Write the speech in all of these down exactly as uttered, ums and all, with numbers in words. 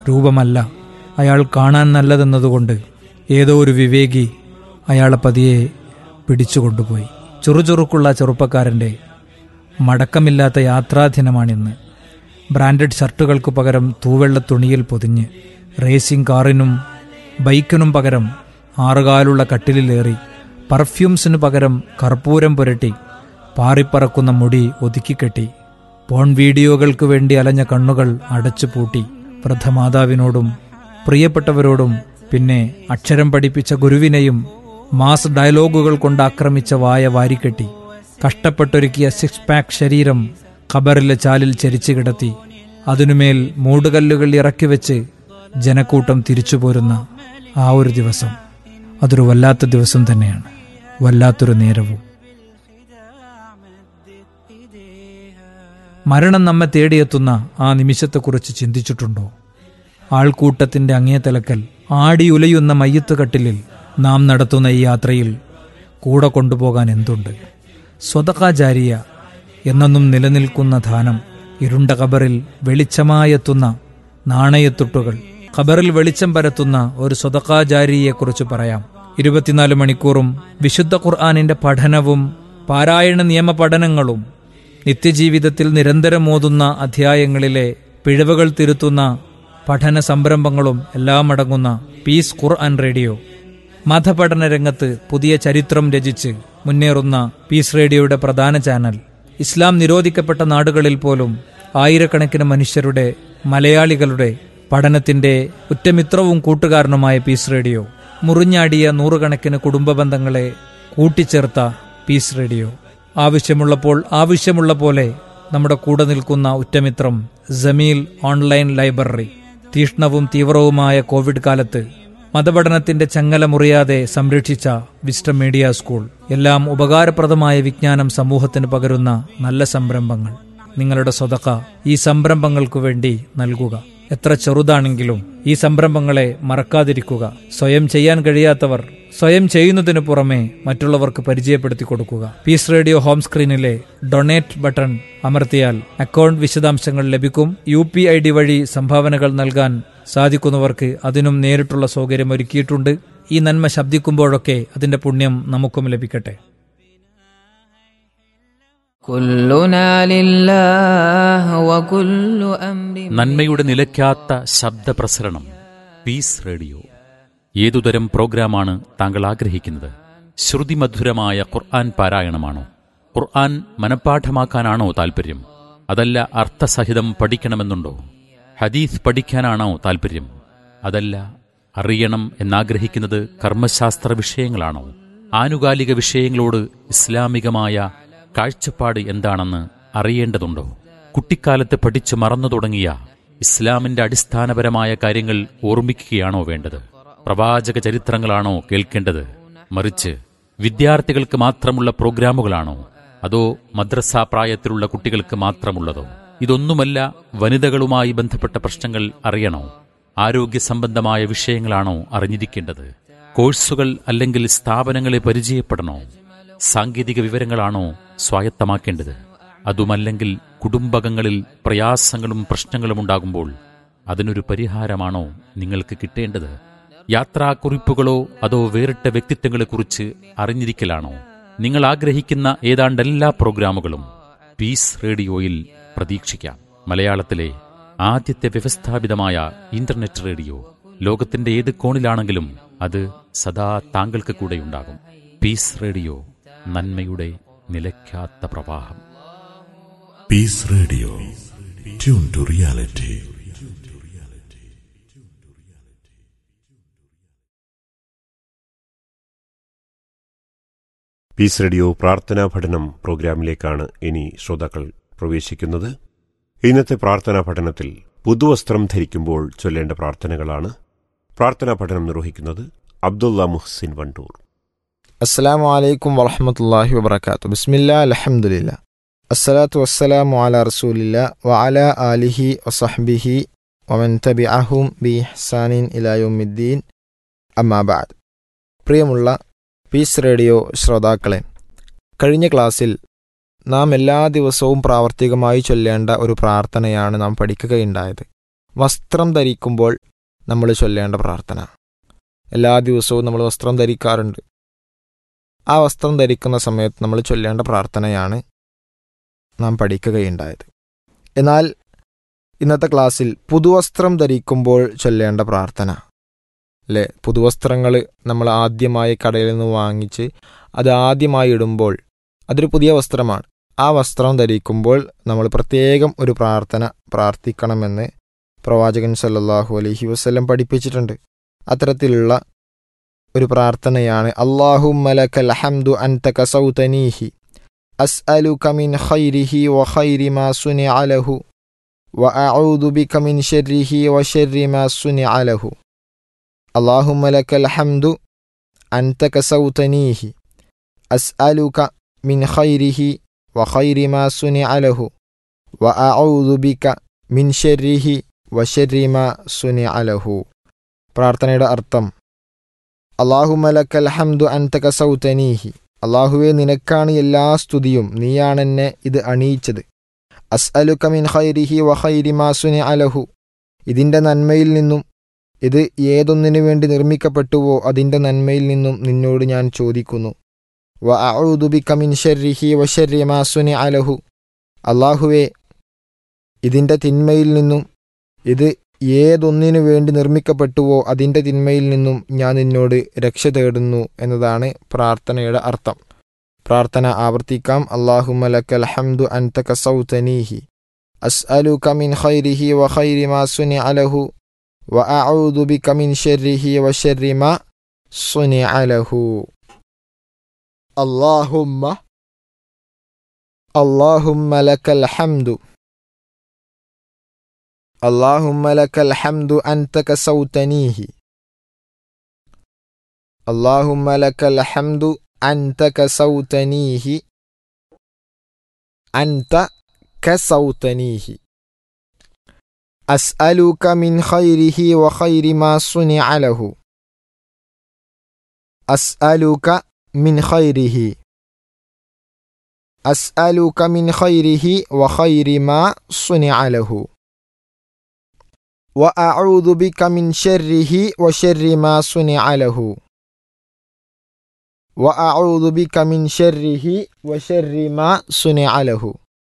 രൂപമല്ല അയാൾ കാണാൻ നല്ലതെന്നതുകൊണ്ട് ഏതോ ഒരു വിവേകി അയാളെ പതിയെ പിടിച്ചുകൊണ്ടുപോയി. ചുറുചുറുക്കുള്ള ചെറുപ്പക്കാരൻ്റെ മടക്കമില്ലാത്ത യാത്രാദിനമാണിന്ന്. ബ്രാൻഡഡ് ഷർട്ടുകൾക്ക് പകരം തൂവെള്ള തുണിയിൽ പൊതിഞ്ഞ്, റേസിംഗ് കാറിനും ബൈക്കിനും പകരം ആറുകാലുള്ള കട്ടിലിലേറി, പെർഫ്യൂംസിനു പകരം കർപ്പൂരം പുരട്ടി, പാറിപ്പറക്കുന്ന മുടി ഒതുക്കിക്കെട്ടി, പോൺ വീഡിയോകൾക്ക് വേണ്ടി അലഞ്ഞ കണ്ണുകൾ അടച്ചുപൂട്ടി, വൃദ്ധമാതാവിനോടും പ്രിയപ്പെട്ടവരോടും പിന്നെ അക്ഷരം പഠിപ്പിച്ച ഗുരുവിനെയും മാസ് ഡയലോഗുകൾ കൊണ്ട് ആക്രമിച്ച വായ വാരിക്കെട്ടി, കഷ്ടപ്പെട്ടൊരുക്കിയ സിക്സ് പാക്ക് ശരീരം ഖബറിലെ ചാലിൽ ചരിച്ചു കിടത്തി, അതിനുമേൽ മൂടുകല്ലുകൾ ഇറക്കിവെച്ച് ജനക്കൂട്ടം തിരിച്ചു പോരുന്ന ആ ഒരു ദിവസം, അതൊരു വല്ലാത്ത ദിവസം തന്നെയാണ്, വല്ലാത്തൊരു നേരവും. മരണം നമ്മെ തേടിയെത്തുന്ന ആ നിമിഷത്തെക്കുറിച്ച് ചിന്തിച്ചിട്ടുണ്ടോ? ആൾക്കൂട്ടത്തിന്റെ അങ്ങേതലക്കൽ ആടിയുലയുന്ന മയ്യത്ത് കട്ടിലിൽ നാം നടത്തുന്ന ഈ യാത്രയിൽ കൂടെ കൊണ്ടുപോകാൻ എന്തുണ്ട്? സ്വതഖ ജാരിയ എന്നെന്നും നിലനിൽക്കുന്ന ദാനം, ഇരുണ്ട ഖബറിൽ വെളിച്ചമായെത്തുന്ന നാണയത്തുട്ടുകൾ, ഖബറിൽ വെളിച്ചം പരത്തുന്ന ഒരു സ്വതഖ ജാരിയെക്കുറിച്ച് പറയാം. ഇരുപത്തിനാല് മണിക്കൂറും വിശുദ്ധ ഖുർആനിന്റെ പഠനവും പാരായണ നിയമ പഠനങ്ങളും നിത്യജീവിതത്തിൽ നിരന്തരം ഓതുന്ന അധ്യായങ്ങളിലെ പിഴവുകൾ തിരുത്തുന്ന പഠന സംരംഭങ്ങളും എല്ലാം അടങ്ങുന്ന പീസ് ഖുർആൻ റേഡിയോ. മതപഠന രംഗത്ത് പുതിയ ചരിത്രം രചിച്ച് മുന്നേറുന്ന പീസ് റേഡിയോയുടെ പ്രധാന ചാനൽ. ഇസ്ലാം നിരോധിക്കപ്പെട്ട നാടുകളിൽ പോലും ആയിരക്കണക്കിന് മനുഷ്യരുടെ, മലയാളികളുടെ പഠനത്തിന്റെ ഉറ്റമിത്രവും കൂട്ടുകാരനുമായ പീസ് റേഡിയോ. മുറിഞ്ഞാടിയ നൂറുകണക്കിന് കുടുംബ ബന്ധങ്ങളെ കൂട്ടിച്ചേർത്ത പീസ് റേഡിയോ. ആവശ്യമുള്ളപ്പോൾ ആവശ്യമുള്ള പോലെ നമ്മുടെ കൂടെ നിൽക്കുന്ന ഉറ്റമിത്രം ജമീൽ ഓൺലൈൻ ലൈബ്രറി. തീഷ്ണവും തീവ്രവുമായ കോവിഡ് കാലത്ത് മതപഠനത്തിന്റെ ചങ്ങല മുറിയാതെ സംരക്ഷിച്ച വിസ്റ്റം മീഡിയ സ്കൂൾ. എല്ലാം ഉപകാരപ്രദമായ വിജ്ഞാനം സമൂഹത്തിന് പകരുന്ന നല്ല സംരംഭങ്ങൾ. നിങ്ങളുടെ സ്വതഖ ഈ സംരംഭങ്ങൾക്കു വേണ്ടി നൽകുക. എത്ര ചെറുതാണെങ്കിലും ഈ സംരംഭങ്ങളെ മറക്കാതിരിക്കുക. സ്വയം ചെയ്യാൻ കഴിയാത്തവർ സ്വയം ചെയ്യുന്നതിനു പുറമെ മറ്റുള്ളവർക്ക് പരിചയപ്പെടുത്തി കൊടുക്കുക. Piece radio home സ്ക്രീനിലെ donate button അമർത്തിയാൽ അക്കൗണ്ട് വിശദാംശങ്ങൾ ലഭിക്കും. യു പി ഐ ഡി വഴി സംഭാവനകൾ നൽകാൻ സാധിക്കുന്നവർക്ക് അതിനും നേരിട്ടുള്ള സൗകര്യം ഒരുക്കിയിട്ടുണ്ട്. ഈ നന്മ ശബ്ദിക്കുമ്പോഴൊക്കെ അതിന്റെ പുണ്യം നമുക്കും ലഭിക്കട്ടെ. നന്മയുടെ നിലയ്ക്കാത്ത ശബ്ദപ്രസരണം പീസ് റേഡിയോ. ഏതുതരം പ്രോഗ്രാമാണ് താങ്കൾ ആഗ്രഹിക്കുന്നത്? ശ്രുതിമധുരമായ ഖുർആൻ പാരായണമാണോ? ഖുർആൻ മനഃപ്പാഠമാക്കാനാണോ താൽപര്യം? അതല്ല അർത്ഥസഹിതം പഠിക്കണമെന്നുണ്ടോ? ഹദീസ് പഠിക്കാനാണോ താൽപര്യം? അതല്ല അറിയണം എന്നാഗ്രഹിക്കുന്നത് കർമ്മശാസ്ത്ര വിഷയങ്ങളാണോ? ആനുകാലിക വിഷയങ്ങളോട് ഇസ്ലാമികമായ കാഴ്ചപ്പാട് എന്താണെന്ന് അറിയേണ്ടതുണ്ടോ? കുട്ടിക്കാലത്ത് പഠിച്ചു മറന്നു തുടങ്ങിയ ഇസ്ലാമിന്റെ അടിസ്ഥാനപരമായ കാര്യങ്ങൾ ഓർമ്മിക്കുകയാണോ വേണ്ടത്? പ്രവാചക ചരിത്രങ്ങളാണോ കേൾക്കേണ്ടത്? മറിച്ച് വിദ്യാർത്ഥികൾക്ക് മാത്രമുള്ള പ്രോഗ്രാമുകളാണോ? അതോ മദ്രസ പ്രായത്തിലുള്ള കുട്ടികൾക്ക് മാത്രമുള്ളതോ? ഇതൊന്നുമല്ല. വനിതകളുമായി ബന്ധപ്പെട്ട പ്രശ്നങ്ങൾ അറിയണോ? ആരോഗ്യ സംബന്ധമായ വിഷയങ്ങളാണോ അറിഞ്ഞിരിക്കേണ്ടത്? കോഴ്സുകൾ അല്ലെങ്കിൽ സ്ഥാപനങ്ങളെ പരിചയപ്പെടണോ? സാങ്കേതിക വിവരങ്ങളാണോ സ്വായത്തമാക്കേണ്ടത്? അതുമല്ലെങ്കിൽ കുടുംബകങ്ങളിൽ പ്രയാസങ്ങളും പ്രശ്നങ്ങളും ഉണ്ടാകുമ്പോൾ അതിനൊരു പരിഹാരമാണോ നിങ്ങൾക്ക് കിട്ടേണ്ടത്? യാത്രാക്കുറിപ്പുകളോ അതോ വേറിട്ട വ്യക്തിത്വങ്ങളെക്കുറിച്ച് അറിഞ്ഞിരിക്കലാണോ? നിങ്ങൾ ആഗ്രഹിക്കുന്ന ഏതാണ്ട് എല്ലാ പ്രോഗ്രാമുകളും പീസ് റേഡിയോയിൽ പ്രതീക്ഷിക്കാം. മലയാളത്തിലെ ആദ്യത്തെ വ്യവസ്ഥാപിതമായ ഇന്റർനെറ്റ് റേഡിയോ. ലോകത്തിന്റെ ഏത് കോണിലാണെങ്കിലും അത് സദാ താങ്കൾക്ക് കൂടെയുണ്ടാകും. പീസ് റേഡിയോ, നന്മയുടെ നിലയ്ക്കാത്ത പ്രവാഹം. Piece radio, tune to reality. Piece radio പ്രാർത്ഥനാ പഠനം പ്രോഗ്രാമിലേക്കാണ് ഇനി ശ്രോതാക്കൾ പ്രവേശിക്കുന്നത്. ഇന്നത്തെ പ്രാർത്ഥനാ പഠനത്തിൽ പുതുവസ്ത്രം ധരിക്കുമ്പോൾ ചൊല്ലേണ്ട പ്രാർത്ഥനകളാണ്. പ്രാർത്ഥനാ പഠനം നിർവഹിക്കുന്നത് അബ്ദുള്ള മുഹ്സിൻ വണ്ടൂർ. അസ്സലാമു അലൈക്കും വറഹ്മത്തുള്ളാഹി വബറകാതുഹു. ബിസ്മില്ലാ അൽഹംദുലില്ലാ അസ്സലാത്തു വസ്സലാമു അലാ റസൂലില്ലാ വഅലാ ആലിഹി വസഹ്ബിഹി വമൻ തബിഅഹും ബിഇഹ്സാനിൻ ഇലാ യൗമിദ്ദീൻ. അമ്മാ ബഅദ്. പ്രിയമുള്ള പീസ് റേഡിയോ ശ്രോതാക്കളെ, കഴിഞ്ഞ ക്ലാസ്സിൽ നാം എല്ലാ ദിവസവും പ്രാവർത്തികമായി ചൊല്ലേണ്ട ഒരു പ്രാർത്ഥനയാണ് നാം പഠിക്കുകയുണ്ടായത്. വസ്ത്രം ധരിക്കുമ്പോൾ നമ്മൾ ചൊല്ലേണ്ട പ്രാർത്ഥന. എല്ലാ ദിവസവും നമ്മൾ വസ്ത്രം ധരിക്കാറുണ്ട്. ആ വസ്ത്രം ധരിക്കുന്ന സമയത്ത് നമ്മൾ ചൊല്ലേണ്ട പ്രാർത്ഥനയാണ് നാം പഠിക്കുകയുണ്ടായത്. എന്നാൽ ഇന്നത്തെ ക്ലാസ്സിൽ പുതുവസ്ത്രം ധരിക്കുമ്പോൾ ചൊല്ലേണ്ട പ്രാർത്ഥന അല്ലേ, പുതുവസ്ത്രങ്ങൾ നമ്മൾ ആദ്യമായി കടയിൽ നിന്ന് വാങ്ങിച്ച് അത് ആദ്യമായി ഇടുമ്പോൾ അതൊരു പുതിയ വസ്ത്രമാണ്. ആ വസ്ത്രം ധരിക്കുമ്പോൾ നമ്മൾ പ്രത്യേകം ഒരു പ്രാർത്ഥന പ്രാർത്ഥിക്കണമെന്ന് പ്രവാചകൻ സല്ലല്ലാഹു അലൈഹി വസല്ലം പഠിപ്പിച്ചിട്ടുണ്ട്. അത്തരത്തിലുള്ള ഒരു പ്രാർത്ഥനയാണ് അല്ലാഹുമ്മ ലക്കൽ ഹംദു അൻത കസൗതനീഹി അസ്അലുക മിൻ ഖൈരിഹി വ ഖൈരി മാ സുനിഅ ലഹു വ അഊദു ബിക മിൻ ശർരിഹി വ ശർരി മാ സുനിഅ ലഹു. അല്ലാഹുമ്മ ലക്കൽ ഹംദു അൻത കസൗതനീഹി അസ്അലുക മിൻ ഖൈരിഹി വ ഖൈരി മാ സുനിഅ ലഹു വ അഊദു ബിക മിൻ ശർരിഹി വ ശർരി മാ സുനിഅ ലഹു. പ്രാർത്ഥനയുടെ അർത്ഥം അല്ലാഹുമ്മ ലക്കൽ ഹംദു അൻത കസൗതനീഹി, അല്ലാഹുവേ നിനക്കാണ് എല്ലാ സ്തുതിയും, നീയാണെന്നെ ഇത് അണിയിച്ചത്. അസ്അലുക മിൻ ഖൈരിഹി വ ഖൈരി മാ സുനിഅ ലഹു, ഇതിൻ്റെ നന്മയിൽ നിന്നും ഇത് ഏതൊന്നിനു വേണ്ടി നിർമ്മിക്കപ്പെട്ടുവോ അതിൻ്റെ നന്മയിൽ നിന്നും നിന്നോട് ഞാൻ ചോദിക്കുന്നു. വ അഊദു ബിക മിൻ ശർരിഹി വ ശർരി മാ സുനിഅ ലഹു, അല്ലാഹുവേ ഇതിൻ്റെ തിന്മയിൽ നിന്നും ഇത് ഏതൊന്നിനു വേണ്ടി നിർമ്മിക്കപ്പെട്ടുവോ അതിൻ്റെ തിന്മയിൽ നിന്നും ഞാൻ നിന്നോട് രക്ഷ തേടുന്നു എന്നതാണ് പ്രാർത്ഥനയുടെ അർത്ഥം. പ്രാർത്ഥന ആവർത്തിക്കാം. അല്ലാഹുമ്മ ലക്കൽ ഹംദു അൻത കസൗതനീഹി അസ്അലുക മിൻ ഖൈരിഹി വ ഖൈരി മാ സുനിഅ ലഹു വ അഊദു ബിക മിൻ ശർരിഹി വ ശർരി മാ സുനിഅ ലഹു. അല്ലാഹുമ്മ അല്ലാഹുമ്മ ലക്കൽ ഹംദു اللهم لك الحمد أنت كسوتنيه اللهم لك الحمد أنت كسوتنيه أنت كسوتنيه أسألك من خيره وخير ما صنع له أسألك من خيره أسألك من خيره وخير ما صنع له وأعوذ بك من شره وشر ما صنع له وأعوذ بك من شره وشر ما صنع له.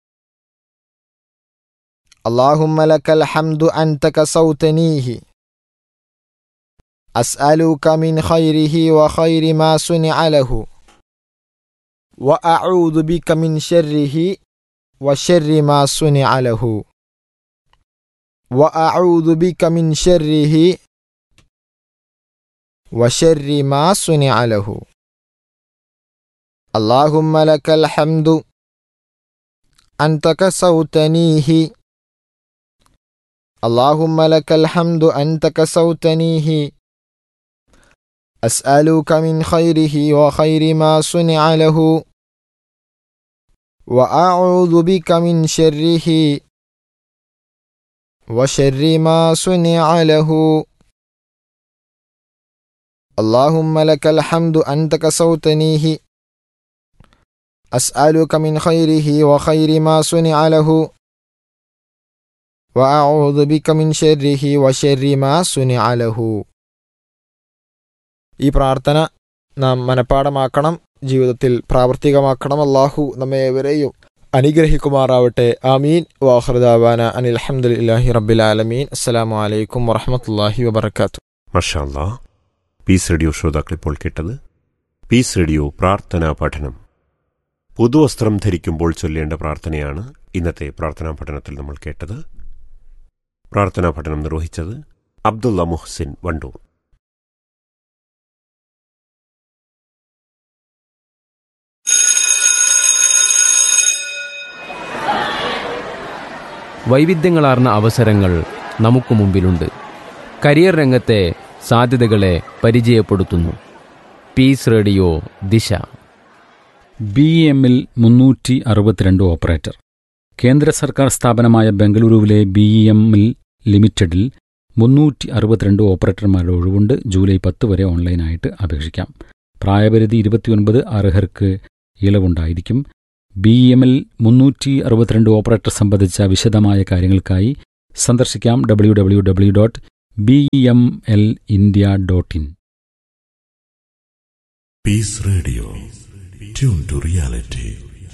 اللهم لك الحمد أنت كسوتنيه أسألك من خيره وخير ما صنع له وأعوذ بك من شره وشر ما صنع له وأعوذ بك من شره وشر ما صنع له. اللهم لك الحمد أنت كسوتنيه اللهم لك الحمد أنت كسوتنيه أسألك من خيره وخير ما صنع له وأعوذ بك من شره وشر ما صنع له. اللهم لك الحمد أنت كسوتنيه أسألك من خيره وخير ما صنع له وأعوذ بك من شره وشر ما صنع له. ഈ പ്രാർത്ഥന നാം മനഃപ്പാഠമാക്കണം, ജീവിതത്തിൽ പ്രാവർത്തികമാക്കണം. അല്ലാഹു നമ്മെ ഏവരെയും അനുഗ്രഹിക്കുമാറാവട്ടെ. ആമീൻ. വാഖിറു ദഅവാന അനിൽ ഹംദുലില്ലാഹി റബ്ബിൽ ആലമീൻ. അസ്സലാമു അലൈക്കും വറഹ്മത്തുള്ളാഹി വബറകാതുഹു. മാഷാ അല്ലാഹ്. പീസ് റേഡിയോ ശ്രോതാക്കൾ ഇപ്പോൾ കേട്ടത് പീസ് റേഡിയോ പ്രാർത്ഥനാ പഠനം. പുതുവസ്ത്രം ധരിക്കുമ്പോൾ ചൊല്ലേണ്ട പ്രാർത്ഥനയാണ് ഇന്നത്തെ പ്രാർത്ഥനാ പഠനത്തിൽ നമ്മൾ കേട്ടത്. പ്രാർത്ഥനാ പഠനം നിർവഹിച്ചത് അബ്ദുള്ള മുഹ്സിൻ വണ്ടൂർ. വൈവിധ്യങ്ങളാർന്ന അവസരങ്ങൾ നമുക്ക് മുമ്പിലുണ്ട്. കരിയർ രംഗത്തെ സാധ്യതകളെ പരിചയപ്പെടുത്തുന്നു പീസ് റേഡിയോ ദിശ. ബി എമ്മിൽ മുന്നൂറ്റി അറുപത്തിരണ്ട് ഓപ്പറേറ്റർ. കേന്ദ്ര സർക്കാർ സ്ഥാപനമായ ബംഗളൂരുവിലെ ബി എമ്മിൽ ലിമിറ്റഡിൽ മുന്നൂറ്റി അറുപത്തിരണ്ട് ഓപ്പറേറ്റർമാരുടെ ഒഴിവുണ്ട്. ജൂലൈ പത്ത് വരെ ഓൺലൈനായിട്ട് അപേക്ഷിക്കാം. പ്രായപരിധി ഇരുപത്തിയൊൻപത്. അർഹർക്ക് ഇളവുണ്ടായിരിക്കും. ബി എമ്മിൽ മുന്നൂറ്റി അറുപത്തിരണ്ട് ഓപ്പറേറ്റർ സംബന്ധിച്ച വിശദമായ കാര്യങ്ങൾക്കായി സന്ദർശിക്കാം W W W dot B M L India dot in. Peace Radio. Tune to reality.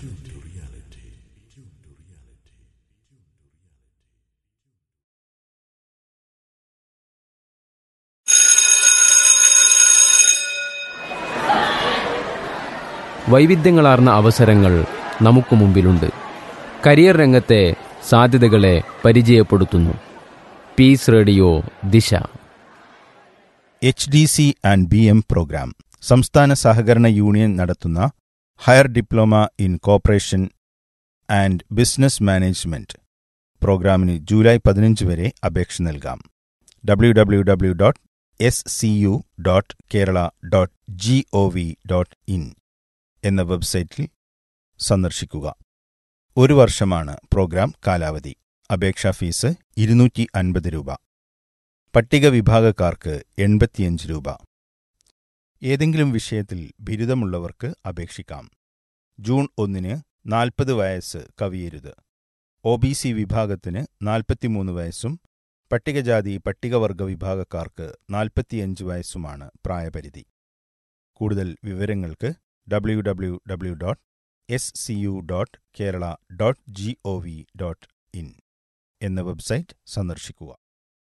വൈവിധ്യങ്ങളാർന്ന അവസരങ്ങൾ നമുക്ക് മുമ്പിലുണ്ട്. കരിയർ രംഗത്തെ സാധ്യതകളെ പരിചയപ്പെടുത്തുന്നു പീസ് റേഡിയോ ദിശ. H D C and B M programme സംസ്ഥാന സഹകരണ യൂണിയൻ നടത്തുന്ന higher diploma in corporation and business management പ്രോഗ്രാമിന് ജൂലൈ പതിനഞ്ച് വരെ അപേക്ഷ നൽകാം. W W W dot S C U dot Kerala dot G O V dot in എന്ന വെബ്സൈറ്റിൽ സന്ദർശിക്കുക. ഒരു വർഷമാണ് പ്രോഗ്രാം കാലാവധി. അപേക്ഷാ ഫീസ് ഇരുന്നൂറ്റി അൻപത് രൂപ. പട്ടിക വിഭാഗക്കാർക്ക് എൺപത്തിയഞ്ച് രൂപ. ഏതെങ്കിലും വിഷയത്തിൽ ബിരുദമുള്ളവർക്ക് അപേക്ഷിക്കാം. ജൂൺ ഒന്നിന് നാൽപ്പത് വയസ്സ് കവിയരുത്. ഒ ബി സി വിഭാഗത്തിന് നാൽപ്പത്തിമൂന്ന് വയസ്സും പട്ടികജാതി പട്ടികവർഗ വിഭാഗക്കാർക്ക് നാൽപ്പത്തിയഞ്ച് വയസ്സുമാണ് പ്രായപരിധി. കൂടുതൽ വിവരങ്ങൾക്ക് W W W dot S C U dot Kerala dot G O V dot in എന്ന വെബ്സൈറ്റ് സന്ദർശിക്കുക.